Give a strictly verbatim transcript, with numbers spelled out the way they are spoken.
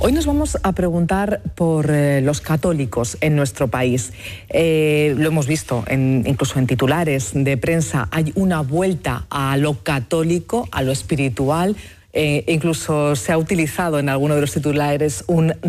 Hoy nos vamos a preguntar por eh, los católicos en nuestro país. Eh, lo hemos visto en, incluso en titulares de prensa. Hay una vuelta a lo católico, a lo espiritual. Eh, incluso se ha utilizado en alguno de los titulares un